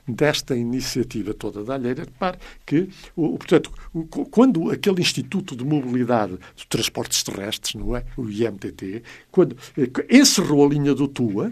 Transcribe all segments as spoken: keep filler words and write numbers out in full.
desta iniciativa toda da Alheira, repare que, o, portanto, o, quando aquele Instituto de Mobilidade de Transportes Terrestres, não é? O I M T T, quando encerrou a linha do Tua,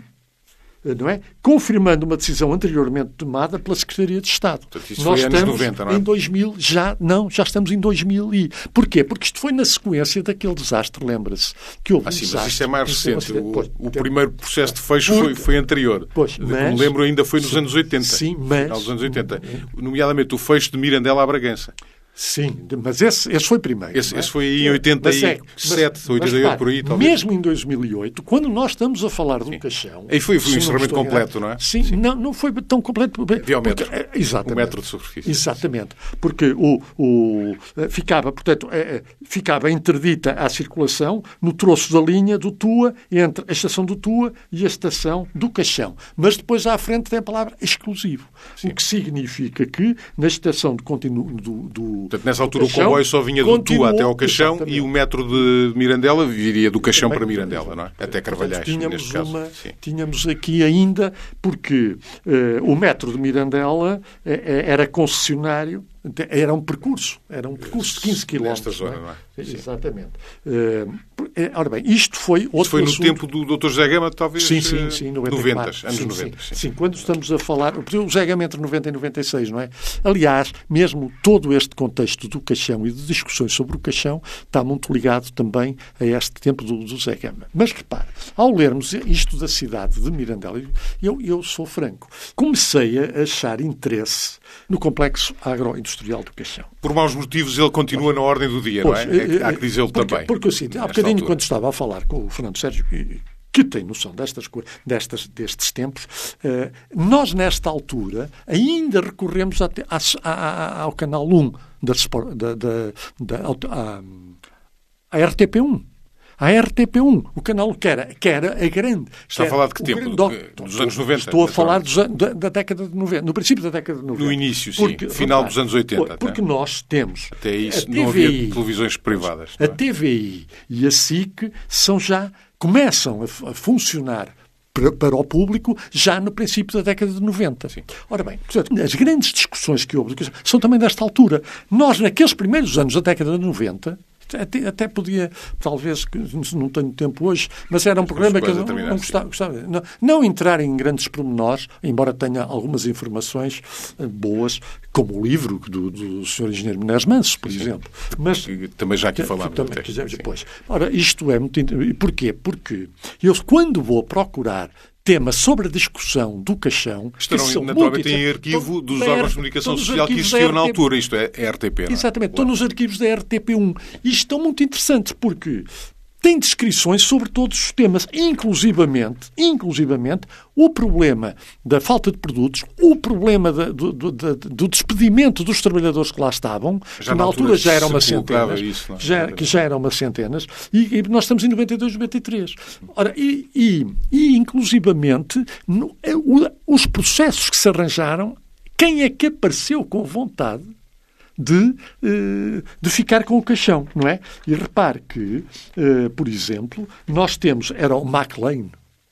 não é? Confirmando uma decisão anteriormente tomada pela Secretaria de Estado. Portanto, isso Nós foi anos estamos noventa, não é? em dois mil, já, não, já estamos em dois mil e... Porquê? Porque isto foi na sequência daquele desastre, lembra-se? Que houve Ah, um sim, desastre. mas isso é mais recente. O, Pois, o primeiro processo de fecho foi, foi anterior. Pois, Como mas, me lembro, ainda foi nos sim, anos oitenta. Sim, mas... Final dos anos oitenta. Nomeadamente o fecho de Mirandela à Bragança. Sim, mas esse, esse foi primeiro. Esse, é? esse foi em oitenta e sete, oitenta e oito, por aí, talvez. Mesmo em dois mil e oito, quando nós estamos a falar do Caixão... Aí foi, foi um encerramento completo, não é? Sim, sim, Não, não foi tão completo. Havia o metro. Porque, exatamente. Um metro de superfície. Exatamente. Porque o, o, ficava, portanto, ficava interdita a circulação no troço da linha do Tua, entre a estação do Tua e a estação do Caixão. Mas depois à frente tem a palavra exclusivo. Sim. O que significa que na estação de continuo do, do Portanto, nessa altura o comboio só vinha do Tua até ao Caixão, exatamente, e o metro de Mirandela viria do Caixão para Mirandela, não é? Até Carvalhais, tínhamos neste caso. Uma, tínhamos aqui ainda, porque uh, o metro de Mirandela uh, era concessionário, era um percurso, era um percurso de quinze quilómetros. Nesta zona, não é? não é? Exatamente. Uh, ora bem, isto foi outro Isso foi no assunto... tempo do doutor José Gama, talvez? Sim, sim, sim, noventa e quatro. noventa, anos sim, noventa. Sim, sim. sim, quando estamos a falar... O José Gama entre noventa e noventa e seis, não é? Aliás, mesmo todo este contexto do Caixão e de discussões sobre o Caixão está muito ligado também a este tempo do, do José Gama. Mas repare, ao lermos isto da cidade de Mirandela, eu, eu sou franco, comecei a achar interesse no complexo agroindustrial do Caixão. Por maus motivos ele continua na ordem do dia, pois, não é? Há que dizê-lo também. Porque assim, há bocadinho altura, quando estava a falar com o Fernando Sérgio, que, que tem noção destas, destas, destes tempos, uh, nós nesta altura ainda recorremos a, a, a, ao canal um da, da, da, da a, a R T P um. A R T P um, o canal que era, que era a grande... Está a falar de que tempo? Grande, do, dos anos noventa? Estou a falar dos, da, da década de noventa, no princípio da década de noventa. No início, sim. Porque, final repare, dos anos oitenta. Porque até. nós temos... Até isso a não T V I, havia televisões privadas. A T V I e a S I C são já, começam a, a funcionar para, para o público já no princípio da década de noventa. Sim. Ora bem, portanto, as grandes discussões que houve são também desta altura. Nós, naqueles primeiros anos da década de noventa... Até, até podia, talvez, não tenho tempo hoje, mas era um programa que eu não, não gostava, gostava não, não entrar em grandes pormenores, embora tenha algumas informações boas, como o livro do, do senhor Engenheiro Menezes Manso, por sim, exemplo. Mas, também já aqui falámos. Também até, quisemos, depois. Ora, isto é muito... Porquê? Porque eu, quando vou procurar tema sobre a discussão do Caixão... Estarão naturalmente em arquivo dos órgãos de comunicação social que existiam na altura. Isto é a R T P, não é? Exatamente. Estão nos arquivos da R T P um. E estão muito interessantes porque tem descrições sobre todos os temas, inclusivamente, inclusivamente o problema da falta de produtos, o problema da, do, do, do despedimento dos trabalhadores que lá estavam, já que na altura, altura já eram umas centenas, isso, já, que já eram umas centenas, e, e nós estamos em noventa e dois, noventa e três. Ora, e, e, e inclusivamente, no, o, os processos que se arranjaram, quem é que apareceu com vontade De, de ficar com o Caixão, não é? E repare que, por exemplo, nós temos, era o McLean,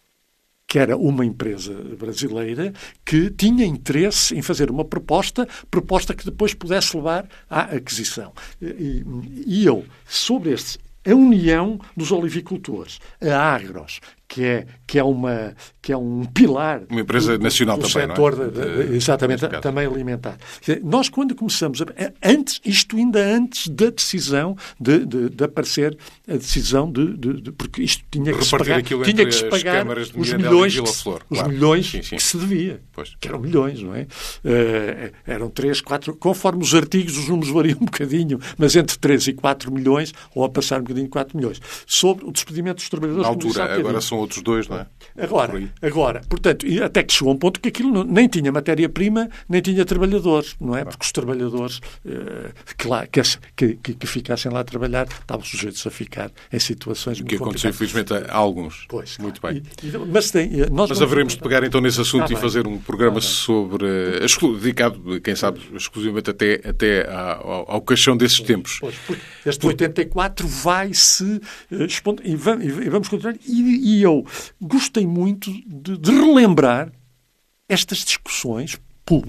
que era uma empresa brasileira que tinha interesse em fazer uma proposta, proposta que depois pudesse levar à aquisição. E, e eu, sobre este, a União dos Olivicultores, a Agros, que é, que é, uma, que é um pilar... Uma empresa do, nacional do também, setor não é? de, de, exatamente, também alimentar. Nós, quando começamos... A, antes, isto ainda antes da decisão de, de, de aparecer a decisão de... de, de porque isto tinha que se pagar, tinha que se pagar os milhões, que, Flor, os claro. milhões sim, sim. que se devia. Pois. Que eram milhões, não é? Uh, eram três, quatro... Conforme os artigos, os números variam um bocadinho, mas entre três e quatro milhões, ou a passar um bocadinho de quatro milhões. Sobre o despedimento dos trabalhadores... Na altura, agora são outros dois, não é? Agora, agora, portanto, até que chegou a um ponto que aquilo não, nem tinha matéria-prima, nem tinha trabalhadores, não é? Porque os trabalhadores uh, que, lá, que, que, que ficassem lá a trabalhar estavam sujeitos a ficar em situações muito muito complicadas. O que aconteceu, infelizmente, a alguns. Pois, muito bem. E, e, mas tem, nós mas haveremos de pegar então nesse assunto ah, e bem. fazer um programa ah, sobre, uh, dedicado, quem sabe, exclusivamente até, até ao, ao caixão desses pois, tempos. Pois, este oitenta e quatro vai-se uh, expondo, e, vamos, e vamos continuar. E, e eu gostei muito de, de relembrar estas discussões